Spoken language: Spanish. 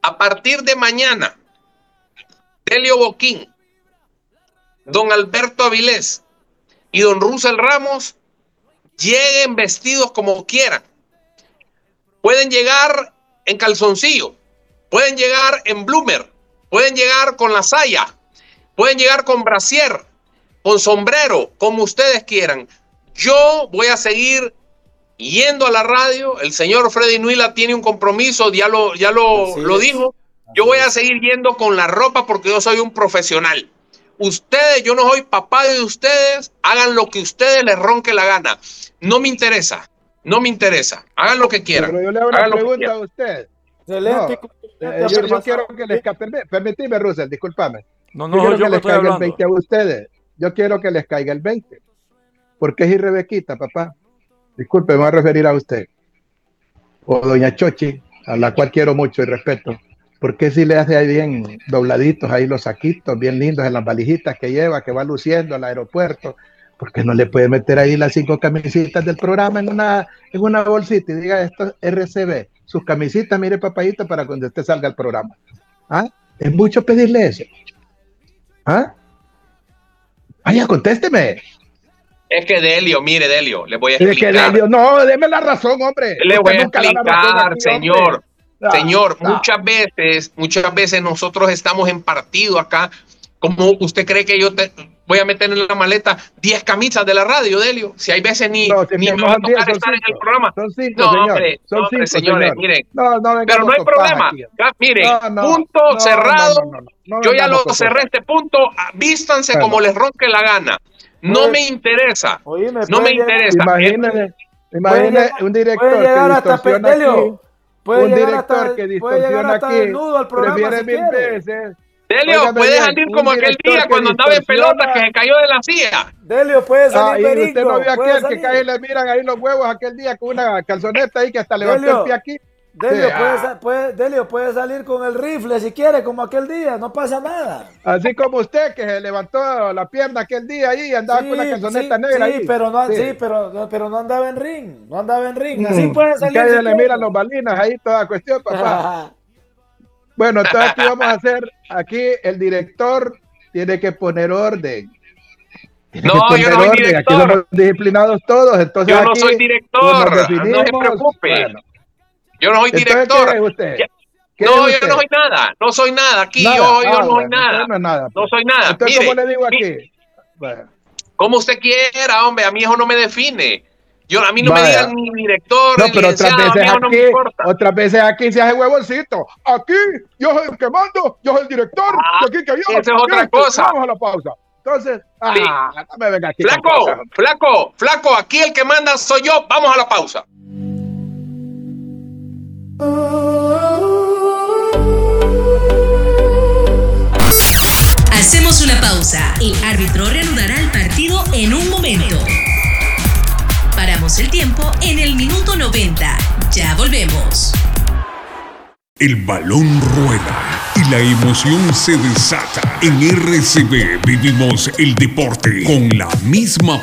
a partir de mañana, Delio Boquín, don Alberto Avilés y don Russell Ramos lleguen vestidos como quieran. Pueden llegar en calzoncillo, pueden llegar en bloomer, pueden llegar con la saya, pueden llegar con brasier, con sombrero, como ustedes quieran. Yo voy a seguir yendo a la radio. El señor Freddy Nuila tiene un compromiso, ya lo dijo. Yo voy a seguir yendo con la ropa porque yo soy un profesional. Ustedes, yo no soy papá de ustedes, hagan lo que ustedes les ronque la gana. No me interesa. Hagan lo que quieran. Pero yo le hago una pregunta a usted. Excelente. Yo quiero que les permitime, Russell, discúlpame. No, yo quiero que no les estoy caiga hablando. el 20 a ustedes. Yo quiero que les caiga el 20. Porque es Irrebequita, papá. Disculpe, me voy a referir a usted. O doña Chochi, a la cual quiero mucho y respeto. ¿Por qué si le hace ahí bien dobladitos ahí los saquitos, bien lindos en las valijitas que lleva, que va luciendo al aeropuerto? ¿Por qué no le puede meter ahí las 5 camisitas del programa en una bolsita y diga esto es RCB? Sus camisitas, mire, papadito, para cuando usted salga al programa. ¿Ah? Es mucho pedirle eso. ¿Ah? Vaya, contésteme. Es que Delio, mire, Delio, le voy a explicar. Es que Delio, no, deme la razón, hombre. Le voy a explicar, aquí, señor. Señor, no. muchas veces nosotros estamos en partido acá. ¿Cómo usted cree que yo voy a meter en la maleta 10 camisas de la radio, Delio? Si hay veces ni me va a tocar estar en el programa. Son 5, no, señor. hombre, Son no, 5, señores, señor. miren. Pero no hay problema. Miren, punto cerrado. Yo ya lo cerré este punto. Vístanse como les ronque la gana. No me interesa. No me interesa. Imagínese un director puede llegar que hasta distorsiona aquí. Puede Un llegar director hasta, que puede llegar distorsiona hasta aquí. desnudo al programa Prefiere si 1000 quiere. veces. Delio, Óigame puede bien, salir un como aquel director día que cuando andaba en distorsiona. pelota que se cayó de la silla. Delio, puede salir Y perico. usted no vio puede aquel salir. que cae y le miran ahí los huevos aquel día con una calzoneta ahí que hasta levantó el pie aquí. Delio, Sí, Delio puede salir con el rifle si quiere, como aquel día, no pasa nada. Así como usted que se levantó la pierna aquel día ahí y andaba con una calzoneta negra ahí. Pero no andaba en ring, Así puede salir. Que le miran los balinas ahí, toda cuestión, papá. Bueno, entonces aquí vamos a hacer, aquí el director tiene que poner orden. No, yo no soy director. Aquí somos disciplinados todos. Entonces yo no aquí, soy director, no se preocupe. Bueno. Yo no soy director. ¿Qué es usted? No, yo no soy nada. No soy nada aquí. Nada. Yo no soy Bueno, nada. No, es nada, pues. No soy nada. Entonces, mire, ¿cómo le digo aquí? Bueno. Como usted quiera, hombre. A mí eso no me define. A mí no me Vaya. digan ni director, No, ni pero licenciado. A mí eso no me importa. otras veces aquí se hace huevoncito. Aquí yo soy el que mando, yo soy el director. Y aquí que yo. Esa es otra cosa. Vamos a la pausa. Entonces, Sí. no me venga aquí. Flaco, aquí el que manda soy yo. Vamos a la pausa. Hacemos una pausa. El árbitro reanudará el partido en un momento. Paramos el tiempo en el minuto 90. Ya volvemos. El balón rueda y la emoción se desata. En RCB vivimos el deporte con la misma